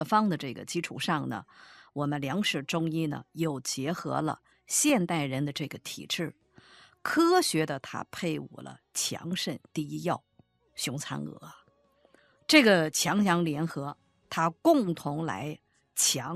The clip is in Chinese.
方的这个基础上呢，我们梁氏中医呢又结合了现代人的这个体质，科学的它配伍了强肾第一药熊蚕蛾，这个强强联合，它共同来强